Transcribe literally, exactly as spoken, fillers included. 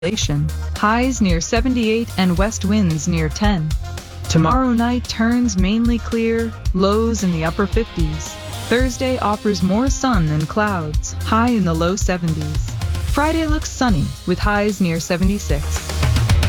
Circulation, highs near seventy-eight and west winds near ten. Tomorrow night turns mainly clear, lows in the upper fifties. Thursday offers more sun than clouds, high in the low seventies. Friday looks sunny, with highs near seventy-six.